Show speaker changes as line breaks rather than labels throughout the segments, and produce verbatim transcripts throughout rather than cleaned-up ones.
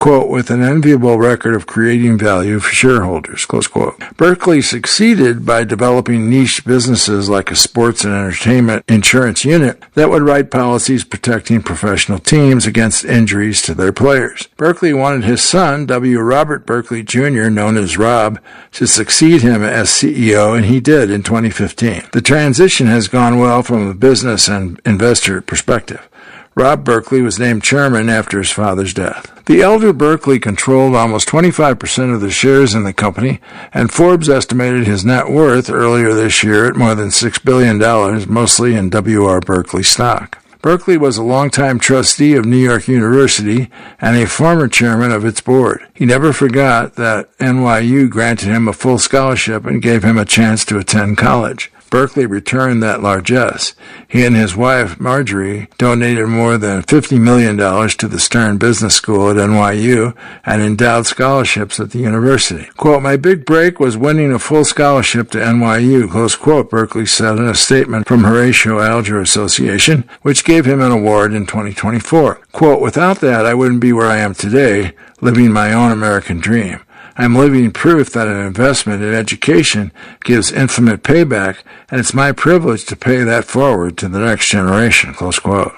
quote, with an enviable record of creating value for shareholders, close quote. Berkley succeeded by developing niche businesses like a sports and entertainment insurance unit that would write policies protecting professional teams against injuries to their players. Berkley wanted his son, W. Robert Berkley Junior, known as Rob, to succeed him as C E O, and he did in twenty fifteen. The transition has gone well from a business and investor perspective. Rob Berkley was named chairman after his father's death. The elder Berkley controlled almost twenty-five percent of the shares in the company, and Forbes estimated his net worth earlier this year at more than six billion dollars, mostly in W R Berkley stock. Berkley was a longtime trustee of New York University and a former chairman of its board. He never forgot that N Y U granted him a full scholarship and gave him a chance to attend college. Berkley returned that largesse. He and his wife, Marjorie, donated more than fifty million dollars to the Stern Business School at N Y U and endowed scholarships at the university. Quote, my big break was winning a full scholarship to N Y U, close quote, Berkley said in a statement from Horatio Alger Association, which gave him an award in twenty twenty-four. Quote, without that, I wouldn't be where I am today, living my own American dream. I'm living proof that an investment in education gives infinite payback, and it's my privilege to pay that forward to the next generation, close quote.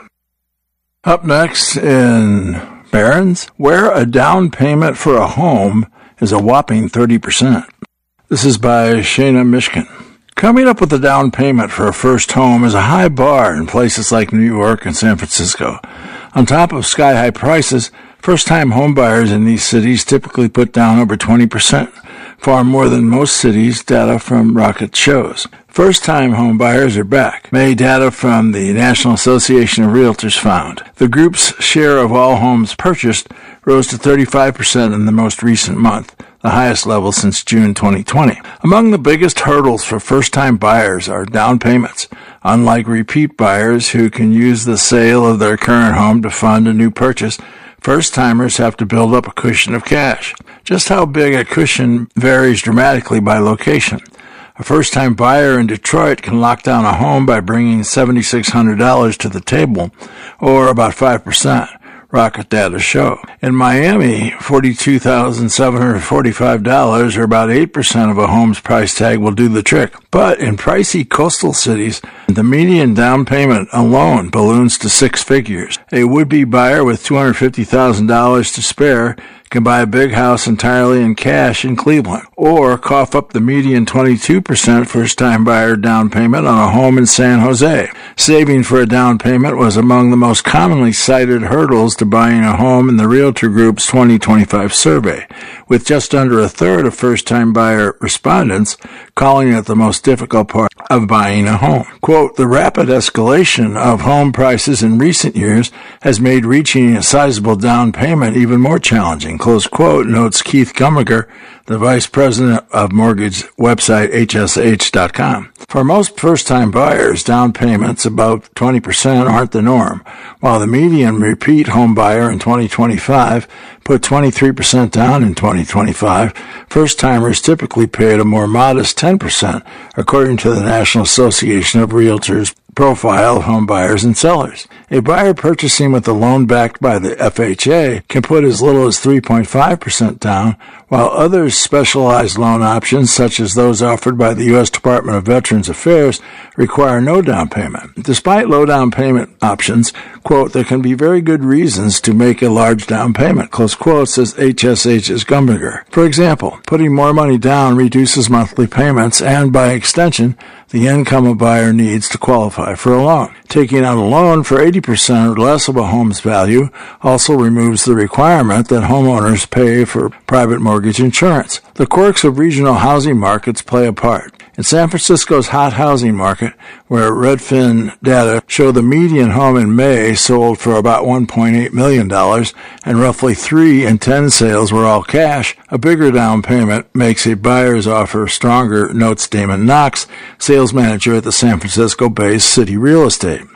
Up next in Barron's, where a down payment for a home is a whopping thirty percent. This is by Shana Mishkin. Coming up with a down payment for a first home is a high bar in places like New York and San Francisco. On top of sky-high prices, first-time homebuyers in these cities typically put down over twenty percent, far more than most cities, data from Rocket shows. First-time homebuyers are back. May data from the National Association of Realtors found. The group's share of all homes purchased rose to thirty-five percent in the most recent month, the highest level since June twenty twenty. Among the biggest hurdles for first-time buyers are down payments. Unlike repeat buyers who can use the sale of their current home to fund a new purchase, first-timers have to build up a cushion of cash. Just how big a cushion varies dramatically by location. A first-time buyer in Detroit can lock down a home by bringing seven thousand six hundred dollars to the table, or about five percent. Rocket data show. In Miami, forty-two thousand seven hundred forty-five dollars, or about eight percent of a home's price tag, will do the trick. But in pricey coastal cities, the median down payment alone balloons to six figures. A would-be buyer with two hundred fifty thousand dollars to spare can buy a big house entirely in cash in Cleveland, or cough up the median twenty-two percent first-time buyer down payment on a home in San Jose. Saving for a down payment was among the most commonly cited hurdles to buying a home in the Realtor Group's twenty twenty-five survey, with just under a third of first-time buyer respondents calling it the most difficult part of buying a home. Quote, the rapid escalation of home prices in recent years has made reaching a sizable down payment even more challenging, close quote, notes Keith Gummiger, the vice president of mortgage website H S H dot com. For most first-time buyers, down payments above twenty percent aren't the norm. While the median repeat home buyer in twenty twenty-five put twenty-three percent down in twenty twenty-five, first-timers typically paid a more modest ten percent, according to the National Association of Realtors profile of home buyers and sellers. A buyer purchasing with a loan backed by the F H A can put as little as three point five percent down, while other specialized loan options, such as those offered by the U S Department of Veterans Affairs, require no down payment. Despite low down payment options, quote, there can be very good reasons to make a large down payment, close quote, says H S H's Gummiger. For example, putting more money down reduces monthly payments and, by extension, the income a buyer needs to qualify for a loan. Taking out a loan for eighty percent or less of a home's value also removes the requirement that homeowners pay for private mortgage insurance. The quirks of regional housing markets play a part. In San Francisco's hot housing market, where Redfin data show the median home in May sold for about one point eight million dollars and roughly three in ten sales were all cash, a bigger down payment makes a buyer's offer stronger, notes Damon Knox, sales manager at the San Francisco-based City Real Estate.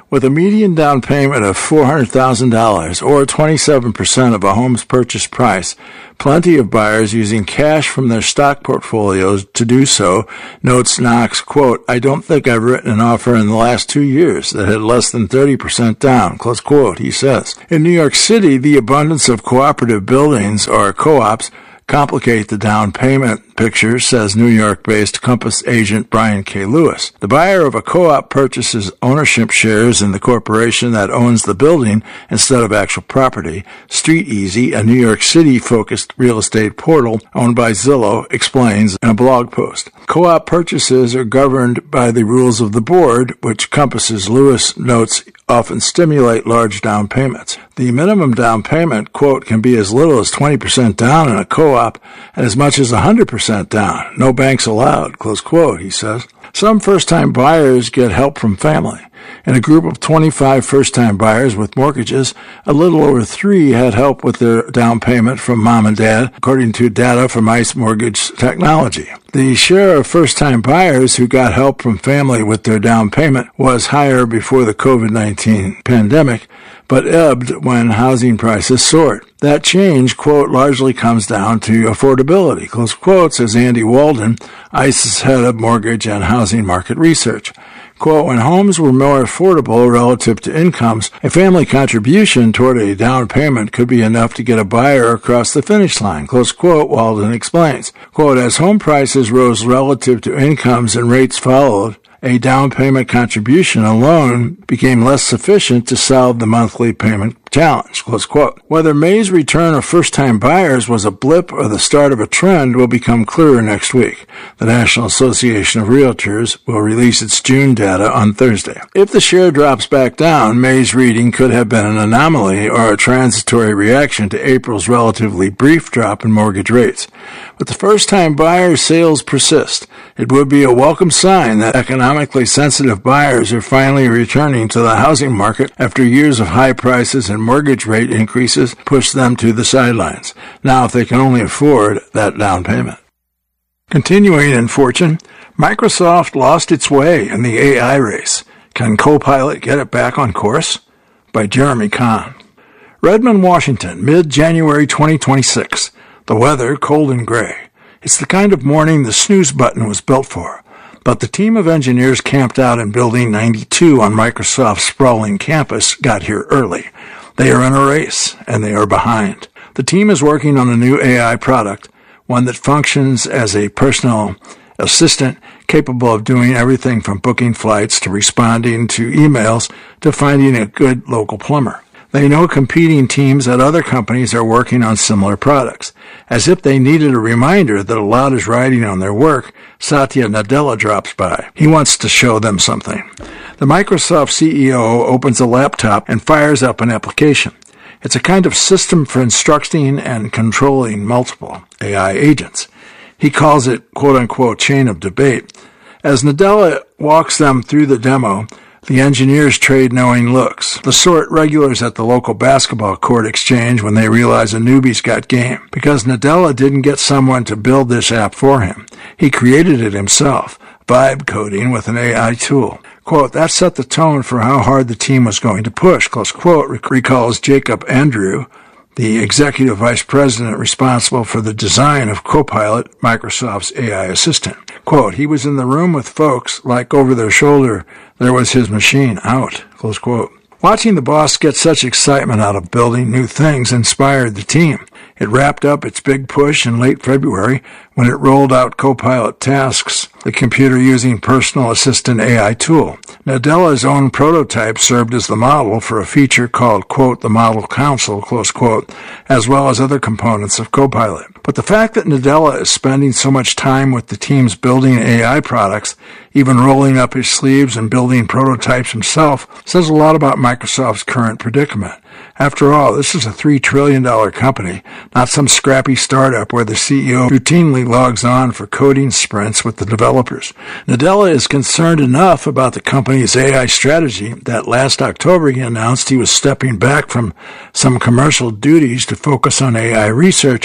With a median down payment of four hundred thousand dollars, or twenty-seven percent of a home's purchase price, plenty of buyers using cash from their stock portfolios to do so, notes Knox, quote, I don't think I've written an offer in the last two years that had less than thirty percent down, close quote, he says. In New York City, the abundance of cooperative buildings, or co-ops, complicate the down payment picture, says New York-based Compass agent Brian K. Lewis. The buyer of a co-op purchases ownership shares in the corporation that owns the building instead of actual property. StreetEasy, a New York City-focused real estate portal owned by Zillow, explains in a blog post. Co-op purchases are governed by the rules of the board, which Compass's Lewis notes often stimulate large down payments. The minimum down payment, quote, can be as little as twenty percent down in a co-op and as much as one hundred percent down. No banks allowed, close quote, he says. Some first-time buyers get help from family. In a group of twenty-five first-time buyers with mortgages, a little over three had help with their down payment from mom and dad, according to data from ICE Mortgage Technology. The share of first-time buyers who got help from family with their down payment was higher before the covid nineteen pandemic, but ebbed when housing prices soared. That change, quote, largely comes down to affordability, close quote, says Andy Walden, ICE's head of mortgage and housing market research. Quote, when homes were more affordable relative to incomes, a family contribution toward a down payment could be enough to get a buyer across the finish line, close quote, Walden explains. Quote, as home prices rose relative to incomes and rates followed, a down payment contribution alone became less sufficient to solve the monthly payment challenge, close quote. Whether May's return of first-time buyers was a blip or the start of a trend will become clearer next week. The National Association of Realtors will release its June data on Thursday. If the share drops back down, May's reading could have been an anomaly or a transitory reaction to April's relatively brief drop in mortgage rates. But the first-time buyers' sales persist. It would be a welcome sign that economically sensitive buyers are finally returning to the housing market after years of high prices and mortgage rate increases pushed them to the sidelines. Now, if they can only afford that down payment. Continuing in fortune, Microsoft lost its way in the A I race. Can Copilot get it back on course? By Jeremy Kahn. Redmond, Washington, mid-January twenty twenty-six. The weather cold and gray. It's the kind of morning the snooze button was built for. But the team of engineers camped out in Building ninety-two on Microsoft's sprawling campus got here early. They are in a race, and they are behind. The team is working on a new A I product, one that functions as a personal assistant capable of doing everything from booking flights to responding to emails to finding a good local plumber. They know competing teams at other companies are working on similar products. As if they needed a reminder that a lot is riding on their work, Satya Nadella drops by. He wants to show them something. The Microsoft C E O opens a laptop and fires up an application. It's a kind of system for instructing and controlling multiple A I agents. He calls it, quote-unquote, chain of debate. As Nadella walks them through the demo, the engineers trade knowing looks, the sort regulars at the local basketball court exchange when they realize a newbie's got game. Because Nadella didn't get someone to build this app for him. He created it himself, vibe coding with an A I tool. Quote, that set the tone for how hard the team was going to push, close quote, recalls Jacob Andrew, the executive vice president responsible for the design of Copilot, Microsoft's A I assistant. Quote, he was in the room with folks, like over their shoulder, there was his machine out, close quote. Watching the boss get such excitement out of building new things inspired the team. It wrapped up its big push in late February when it rolled out Copilot Tasks, the computer-using personal assistant A I tool. Nadella's own prototype served as the model for a feature called, quote, the Model Council, close quote, as well as other components of Copilot. But the fact that Nadella is spending so much time with the teams building A I products, even rolling up his sleeves and building prototypes himself, says a lot about Microsoft's current predicament. After all, this is a three trillion dollars company, not some scrappy startup where the C E O routinely logs on for coding sprints with the developers. Nadella is concerned enough about the company's A I strategy that last October he announced he was stepping back from some commercial duties to focus on A I research,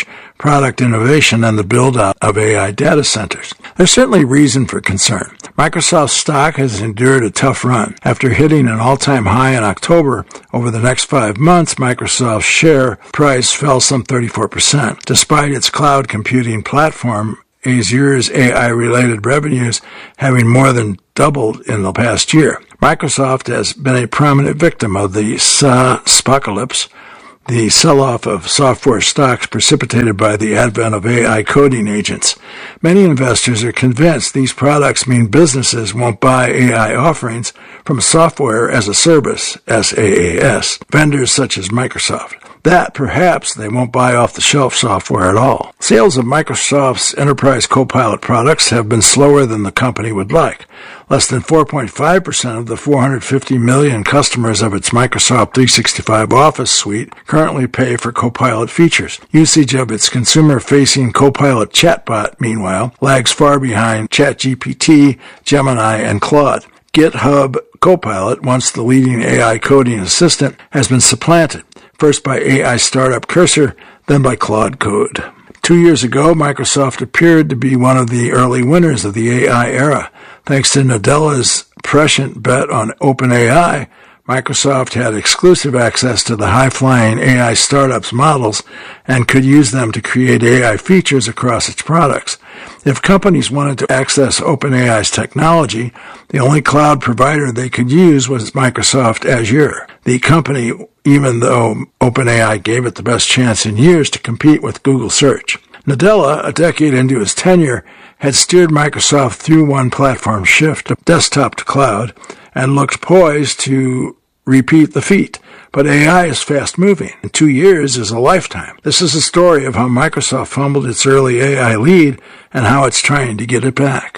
product innovation and the build-out of A I data centers. There's certainly reason for concern. Microsoft's stock has endured a tough run. After hitting an all-time high in October, over the next five months, Microsoft's share price fell some thirty-four percent, despite its cloud computing platform Azure's A I-related revenues having more than doubled in the past year. Microsoft has been a prominent victim of the SaaSpocalypse, the sell-off of software stocks precipitated by the advent of A I coding agents. Many investors are convinced these products mean businesses won't buy A I offerings from software as a service, SaaS, vendors such as Microsoft. That, perhaps, they won't buy off-the-shelf software at all. Sales of Microsoft's Enterprise Copilot products have been slower than the company would like. Less than four point five percent of the four hundred fifty million customers of its Microsoft three sixty-five Office suite currently pay for Copilot features. Usage of its consumer-facing Copilot chatbot, meanwhile, lags far behind ChatGPT, Gemini, and Claude. GitHub Copilot, once the leading A I coding assistant, has been supplanted, first by A I startup Cursor, then by Claude Code. Two years ago, Microsoft appeared to be one of the early winners of the A I era. Thanks to Nadella's prescient bet on OpenAI, Microsoft had exclusive access to the high-flying A I startups' models and could use them to create A I features across its products. If companies wanted to access OpenAI's technology, the only cloud provider they could use was Microsoft Azure. The company, even though OpenAI gave it the best chance in years to compete with Google Search. Nadella, a decade into his tenure, had steered Microsoft through one platform shift of desktop to cloud and looked poised to repeat the feat. But A I is fast-moving, and two years is a lifetime. This is a story of how Microsoft fumbled its early A I lead and how it's trying to get it back.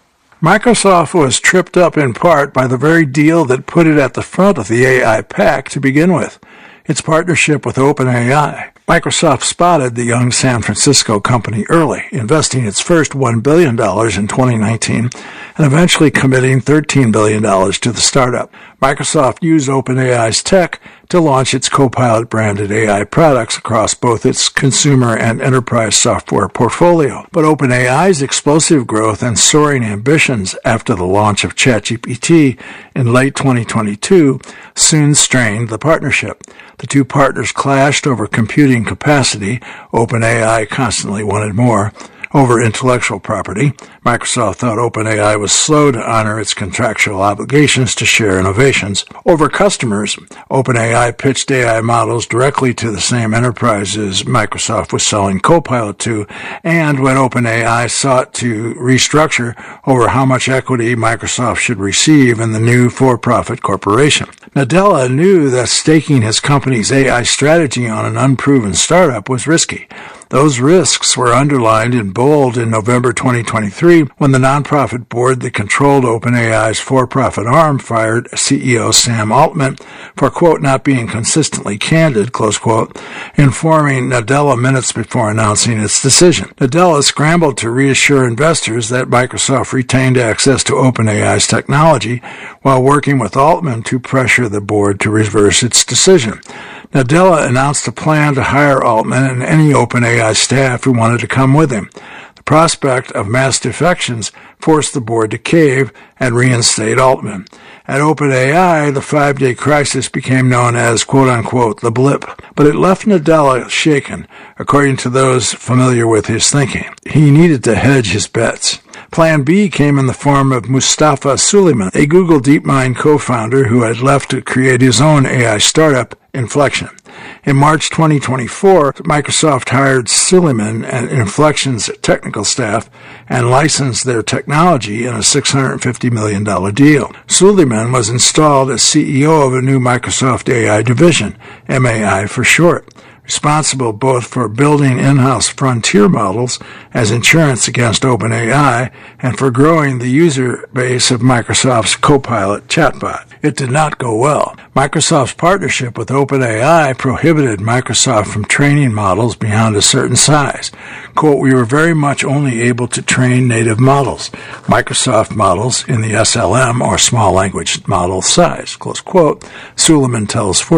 Microsoft was tripped up in part by the very deal that put it at the front of the A I pack to begin with, its partnership with OpenAI. Microsoft spotted the young San Francisco company early, investing its first one billion dollars in twenty nineteen and eventually committing thirteen billion dollars to the startup. Microsoft used OpenAI's tech to launch its Copilot-branded A I products across both its consumer and enterprise software portfolio. But OpenAI's explosive growth and soaring ambitions after the launch of ChatGPT in late twenty twenty-two soon strained the partnership. The two partners clashed over computing capacity. OpenAI constantly wanted more. Over intellectual property, Microsoft thought OpenAI was slow to honor its contractual obligations to share innovations. Over customers, OpenAI pitched A I models directly to the same enterprises Microsoft was selling Copilot to, and when OpenAI sought to restructure over how much equity Microsoft should receive in the new for-profit corporation. Nadella knew that staking his company's A I strategy on an unproven startup was risky. Those risks were underlined in bold in November twenty twenty-three when the nonprofit board that controlled OpenAI's for-profit arm fired C E O Sam Altman for, quote, not being consistently candid, close quote, informing Nadella minutes before announcing its decision. Nadella scrambled to reassure investors that Microsoft retained access to OpenAI's technology while working with Altman to pressure the board to reverse its decision. Nadella announced a plan to hire Altman and any OpenAI staff who wanted to come with him. The prospect of mass defections forced the board to cave and reinstate Altman. At OpenAI, the five-day crisis became known as, quote-unquote, the blip. But it left Nadella shaken, according to those familiar with his thinking. He needed to hedge his bets. Plan B came in the form of Mustafa Suleyman, a Google DeepMind co-founder who had left to create his own A I startup, Inflection. In March twenty twenty-four, Microsoft hired Suleyman and Inflection's technical staff and licensed their technology in a six hundred fifty million dollars deal. Suleyman was installed as C E O of a new Microsoft A I division, M A I for short, responsible both for building in-house frontier models as insurance against OpenAI and for growing the user base of Microsoft's Copilot chatbot. It did not go well. Microsoft's partnership with OpenAI prohibited Microsoft from training models beyond a certain size. Quote, we were very much only able to train native models, Microsoft models in the S L M or small language model size, close quote, Suleyman tells Fortune.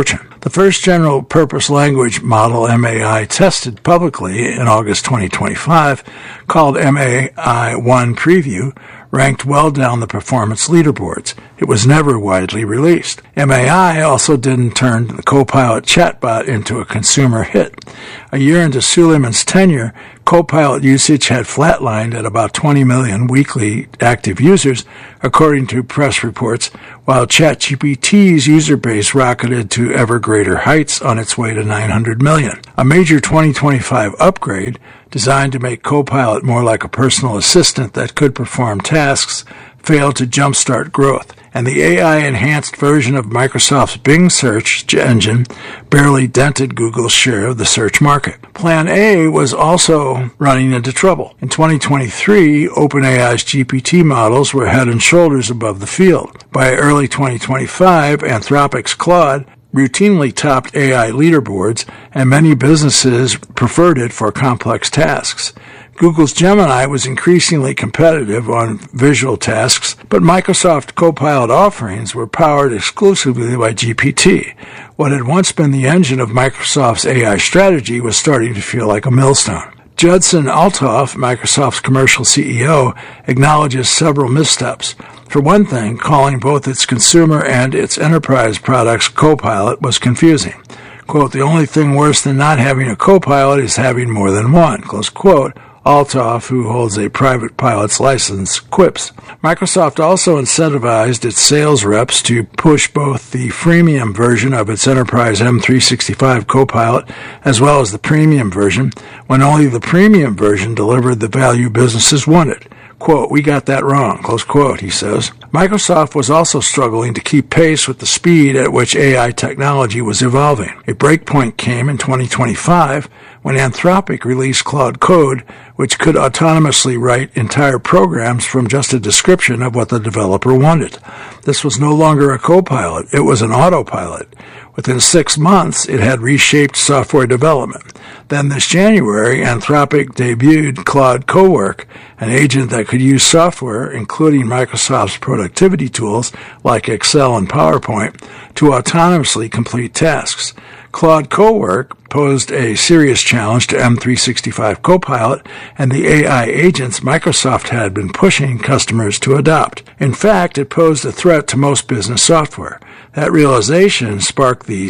The first general-purpose language model, M A I, tested publicly in August twenty twenty-five, called M A I one Preview, ranked well down the performance leaderboards. It was never widely released. M A I also didn't turn the Copilot chatbot into a consumer hit. A year into Suleiman's tenure, Copilot usage had flatlined at about twenty million weekly active users, according to press reports, while ChatGPT's user base rocketed to ever greater heights on its way to nine hundred million. A major twenty twenty-five upgrade, designed to make Copilot more like a personal assistant that could perform tasks, failed to jumpstart growth, and the A I-enhanced version of Microsoft's Bing search engine barely dented Google's share of the search market. Plan A was also running into trouble. In twenty twenty-three, OpenAI's G P T models were head and shoulders above the field. By early twenty twenty-five, Anthropic's Claude routinely topped A I leaderboards, and many businesses preferred it for complex tasks. Google's Gemini was increasingly competitive on visual tasks, but Microsoft Copilot offerings were powered exclusively by G P T. What had once been the engine of Microsoft's A I strategy was starting to feel like a millstone. Judson Althoff, Microsoft's commercial C E O, acknowledges several missteps. For one thing, calling both its consumer and its enterprise products Copilot was confusing. Quote, "The only thing worse than not having a Copilot is having more than one," close quote. Althoff, who holds a private pilot's license, quips. Microsoft also incentivized its sales reps to push both the freemium version of its Enterprise M three sixty-five Copilot as well as the premium version, when only the premium version delivered the value businesses wanted. Quote, "We got that wrong," close quote, he says. Microsoft was also struggling to keep pace with the speed at which A I technology was evolving. A breakpoint came in twenty twenty-five when Anthropic released Claude Code, which could autonomously write entire programs from just a description of what the developer wanted. This was no longer a copilot, it was an autopilot. Within six months, it had reshaped software development. Then this January, Anthropic debuted Claude Cowork, an agent that could use software, including Microsoft's productivity tools like Excel and PowerPoint, to autonomously complete tasks. Claude Cowork posed a serious challenge to M three sixty-five Copilot and the A I agents Microsoft had been pushing customers to adopt. In fact, it posed a threat to most business software. That realization sparked the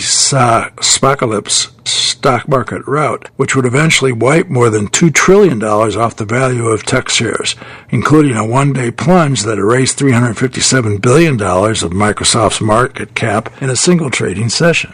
Spocalypse stock market rout, which would eventually wipe more than two trillion dollars off the value of tech shares, including a one-day plunge that erased three hundred fifty-seven billion dollars of Microsoft's market cap in a single trading session.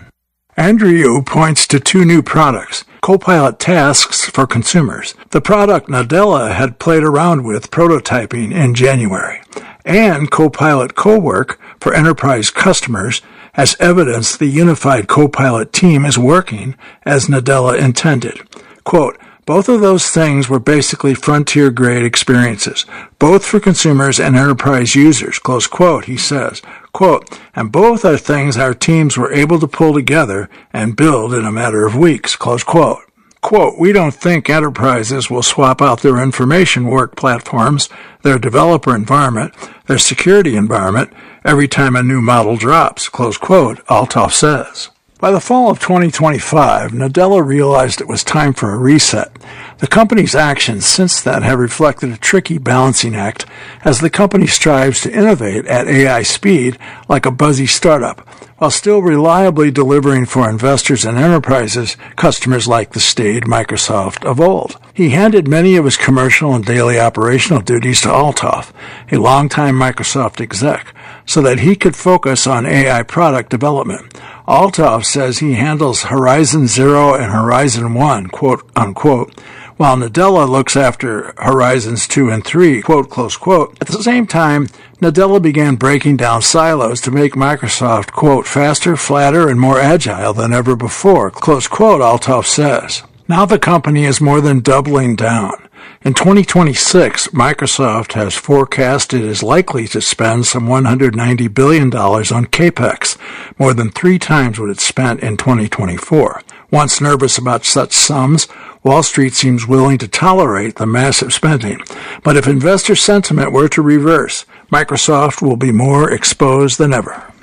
Andrew points to two new products, Copilot Tasks for consumers. The product Nadella had played around with prototyping in January, and Copilot Cowork for enterprise customers as evidence the unified Copilot team is working as Nadella intended. Quote, "Both of those things were basically frontier-grade experiences, both for consumers and enterprise users," close quote, he says. Quote, "And both are things our teams were able to pull together and build in a matter of weeks," close quote. Quote, "We don't think enterprises will swap out their information work platforms, their developer environment, their security environment, every time a new model drops," close quote, Althoff says. By the fall of twenty twenty-five, Nadella realized it was time for a reset. The company's actions since then have reflected a tricky balancing act as the company strives to innovate at A I speed like a buzzy startup, while still reliably delivering for investors and enterprises, customers like the staid Microsoft of old. He handed many of his commercial and daily operational duties to Althoff, a longtime Microsoft exec, so that he could focus on A I product development. Althoff says he handles Horizon Zero and Horizon One, quote unquote, while Nadella looks after Horizons Two and Three, quote, close quote. At the same time, Nadella began breaking down silos to make Microsoft, quote, faster, flatter, and more agile than ever before, close quote, Althoff says. Now the company is more than doubling down. In twenty twenty-six, Microsoft has forecasted it is likely to spend some one hundred ninety billion dollars on CAPEX, more than three times what it spent in twenty twenty-four. Once nervous about such sums, Wall Street seems willing to tolerate the massive spending. But if investor sentiment were to reverse, Microsoft will be more exposed than ever.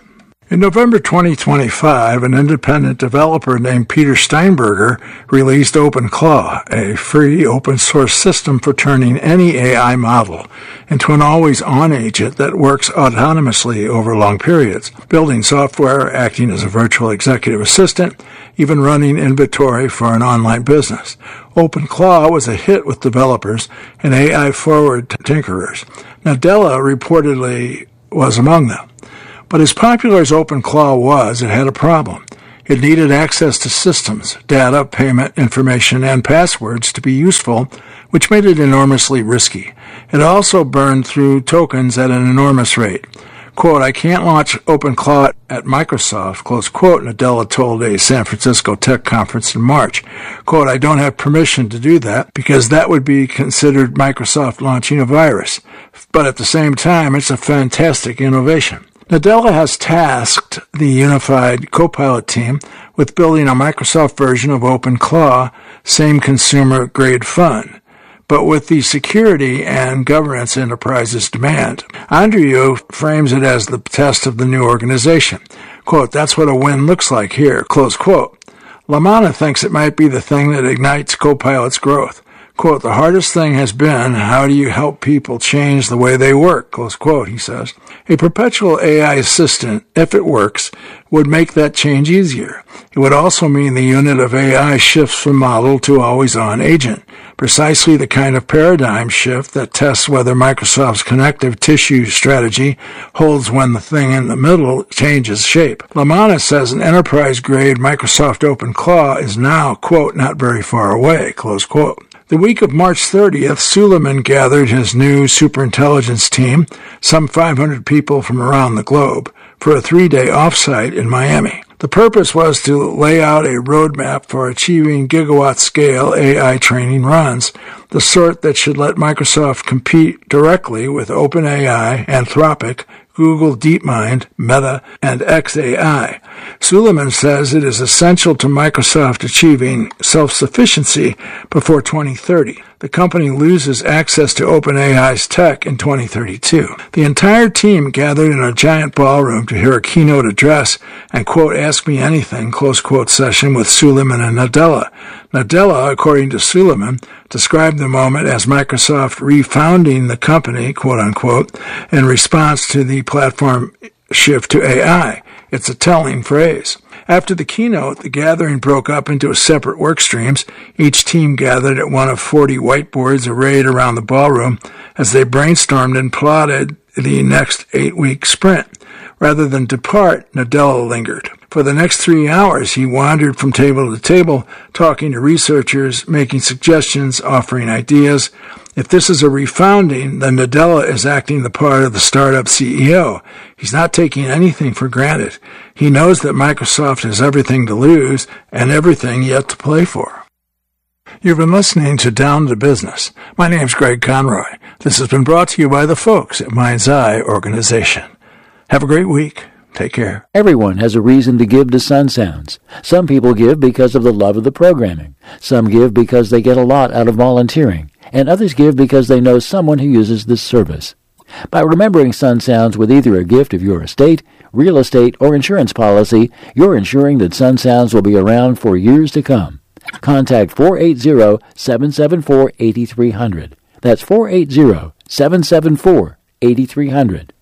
In November twenty twenty-five, an independent developer named Peter Steinberger released OpenClaw, a free open-source system for turning any A I model into an always-on agent that works autonomously over long periods, building software, acting as a virtual executive assistant, even running inventory for an online business. OpenClaw was a hit with developers and A I-forward tinkerers. Nadella reportedly was among them. But as popular as OpenClaw was, it had a problem. It needed access to systems, data, payment, information, and passwords to be useful, which made it enormously risky. It also burned through tokens at an enormous rate. Quote, I can't launch OpenClaw at Microsoft, close quote, Nadella told a San Francisco tech conference in March. Quote, I don't have permission to do that because that would be considered Microsoft launching a virus. But at the same time, it's a fantastic innovation. Nadella has tasked the unified Copilot team with building a Microsoft version of OpenClaw, same consumer-grade fun, but with the security and governance enterprises demand. Andrew frames it as the test of the new organization. Quote, that's what a win looks like here, close quote. LaManna thinks it might be the thing that ignites Copilot's growth. Quote, the hardest thing has been, how do you help people change the way they work? Close quote, he says. A perpetual A I assistant, if it works, would make that change easier. It would also mean the unit of A I shifts from model to always-on agent, precisely the kind of paradigm shift that tests whether Microsoft's connective tissue strategy holds when the thing in the middle changes shape. LaManna says an enterprise-grade Microsoft OpenClaw is now, quote, not very far away, close quote. The week of March thirtieth, Suleiman gathered his new superintelligence team, some five hundred people from around the globe, for a three-day offsite in Miami. The purpose was to lay out a roadmap for achieving gigawatt-scale A I training runs, the sort that should let Microsoft compete directly with OpenAI, Anthropic, Google DeepMind, Meta, and X A I. Suleiman says it is essential to Microsoft achieving self-sufficiency before twenty thirty. The company loses access to OpenAI's tech in twenty thirty-two. The entire team gathered in a giant ballroom to hear a keynote address and, quote, ask me anything, close quote, session with Suleiman and Nadella. Nadella, according to Suleiman, described the moment as Microsoft refounding the company, quote unquote, in response to the platform shift to A I. It's a telling phrase. After the keynote, the gathering broke up into separate work streams. Each team gathered at one of forty whiteboards arrayed around the ballroom as they brainstormed and plotted the next eight-week sprint. Rather than depart, Nadella lingered. For the next three hours, he wandered from table to table, talking to researchers, making suggestions, offering ideas. If this is a refounding, then Nadella is acting the part of the startup C E O. He's not taking anything for granted. He knows that Microsoft has everything to lose and everything yet to play for. You've been listening to Down to Business. My name's Greg Conroy. This has been brought to you by the folks at Mind's Eye Organization. Have a great week. Take care.
Everyone has a reason to give to Sun Sounds. Some people give because of the love of the programming. Some give because they get a lot out of volunteering. And others give because they know someone who uses this service. By remembering Sun Sounds with either a gift of your estate, real estate, or insurance policy, you're ensuring that Sun Sounds will be around for years to come. Contact four eight zero, seven seven four, eight three zero zero. That's four eight zero, seven seven four, eight three zero zero.